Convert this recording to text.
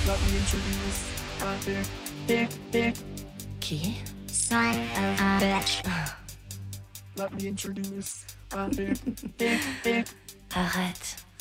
Let me introduce a big Qui? son of a bitch. Let me introduce a big Arrête.